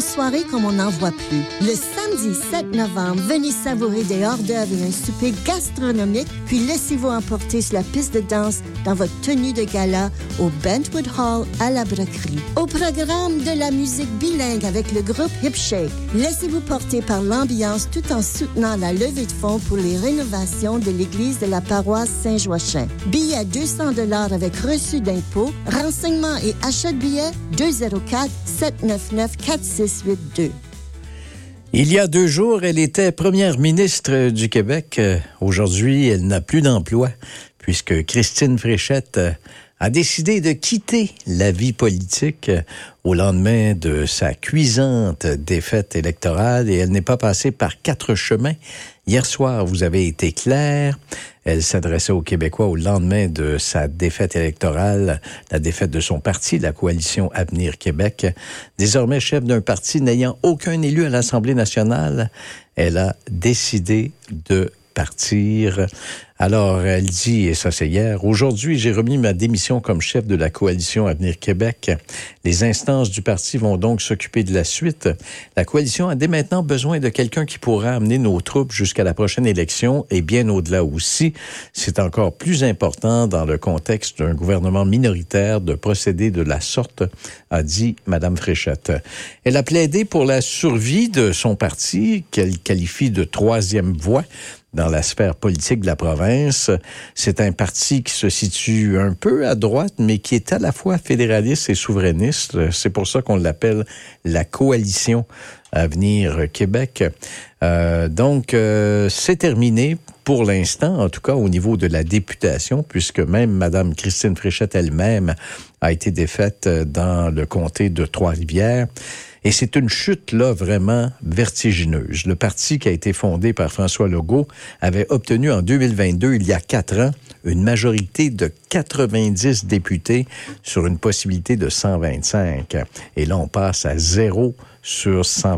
soirée comme on n'en voit plus. Le samedi 7 novembre, venez savourer des hors-d'œuvre et un souper gastronomique, puis laissez-vous emporter sur la piste de danse dans votre tenue de gala au Bentwood Hall à la Broquerie. Au programme de la musique bilingue avec le groupe Hip Shake. Laissez-vous porter par l'ambiance tout en soutenant la levée de fonds pour les rénovations de l'église de la paroisse Saint-Joachim. Billets à 200 $ avec reçu d'impôt. Renseignements et achat de billets 204-799-4682. Il y a 2 jours, elle était première ministre du Québec. Aujourd'hui, elle n'a plus d'emploi puisque Christine Fréchette a décidé de quitter la vie politique au lendemain de sa cuisante défaite électorale et elle n'est pas passée par 4 chemins. Hier soir, vous avez été clair. Elle s'adressait aux Québécois au lendemain de sa défaite électorale, la défaite de son parti, la coalition Avenir Québec. Désormais chef d'un parti n'ayant aucun élu à l'Assemblée nationale, elle a décidé de partir. Alors, elle dit, et ça c'est hier, « Aujourd'hui, j'ai remis ma démission comme chef de la coalition Avenir Québec. Les instances du parti vont donc s'occuper de la suite. La coalition a dès maintenant besoin de quelqu'un qui pourra amener nos troupes jusqu'à la prochaine élection et bien au-delà aussi. C'est encore plus important dans le contexte d'un gouvernement minoritaire de procéder de la sorte, a dit Mme Fréchette. Elle a plaidé pour la survie de son parti, qu'elle qualifie de 3e voie dans la sphère politique de la province. C'est un parti qui se situe un peu à droite, mais qui est à la fois fédéraliste et souverainiste. C'est pour ça qu'on l'appelle la coalition Avenir Québec. Donc, c'est terminé pour l'instant, en tout cas au niveau de la députation, puisque même Mme Christine Fréchette elle-même a été défaite dans le comté de Trois-Rivières. Et c'est une chute, là, vraiment vertigineuse. Le parti qui a été fondé par François Legault avait obtenu en 2022, il y a 4 ans, une majorité de 90 députés sur une possibilité de 125. Et là, on passe à 0 sur 125.